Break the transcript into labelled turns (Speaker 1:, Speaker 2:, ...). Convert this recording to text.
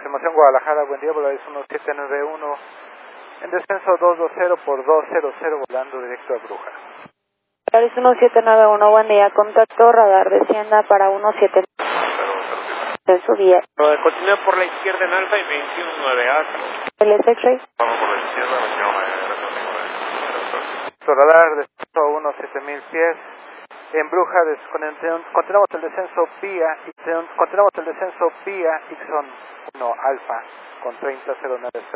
Speaker 1: Confirmación Guadalajara, buen día, Volaris 1791, en descenso 220 por 200, volando directo a Bruja.
Speaker 2: Volaris 1791, buen día, contacto radar, descienda para 17. En su día.
Speaker 3: Continúa por la izquierda en Alfa y 219A.
Speaker 2: ¿El X-Ray?
Speaker 3: Vamos por la izquierda, 29.
Speaker 1: Radar, descenso 17000 pies. En Bruja, continuamos el descenso vía Ixon 1 Alfa con 3009.